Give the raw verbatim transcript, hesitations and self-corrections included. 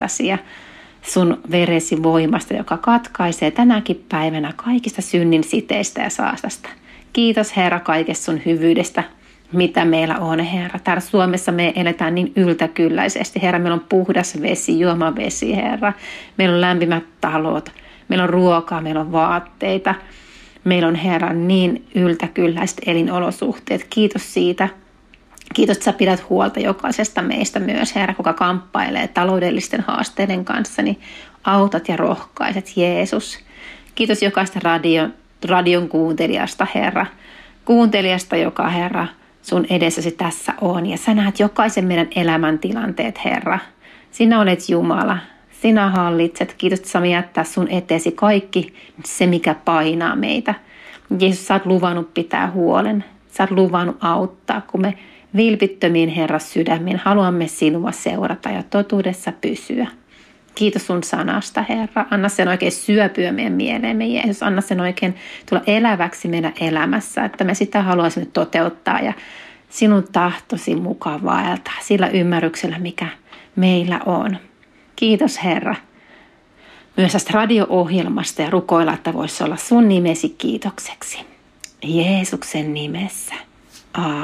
ja sun veresi voimasta, joka katkaisee tänäkin päivänä kaikista synnin siteistä ja saastasta. Kiitos Herra kaikesta sun hyvyydestä, mitä meillä on, Herra. Täällä Suomessa me eletään niin yltäkylläisesti. Herra, meillä on puhdas vesi, juomavesi, Herra. Meillä on lämpimät talot, meillä on ruokaa, meillä on vaatteita. Meillä on, Herra, niin yltäkylläiset elinolosuhteet. Kiitos siitä. Kiitos, että sä pidät huolta jokaisesta meistä myös, Herra, kuka kamppailee taloudellisten haasteiden kanssa, niin autat ja rohkaiset, Jeesus. Kiitos jokaista radion, radion kuuntelijasta, Herra. Kuuntelijasta, joka, Herra, sun edessäsi tässä on. Ja sä näet jokaisen meidän elämäntilanteet, Herra. Sinä olet Jumala. Sinä hallitset. Kiitos, että saamme jättää sun eteesi kaikki se, mikä painaa meitä. Jeesus, sä oot luvannut pitää huolen. Sä oot luvannut auttaa, kun me vilpittömiin, Herra, sydämin haluamme sinua seurata ja totuudessa pysyä. Kiitos sun sanasta, Herra. Anna sen oikein syöpyä meidän mieleemme, Jeesus. Anna sen oikein tulla eläväksi meidän elämässä, että me sitä haluaisimme toteuttaa ja sinun tahtosi mukaan vaeltaa sillä ymmärryksellä, mikä meillä on. Kiitos, Herra. Myös tästä radio-ohjelmasta ja rukoilla, että voisi olla sun nimesi kiitokseksi. Jeesuksen nimessä. Aamen.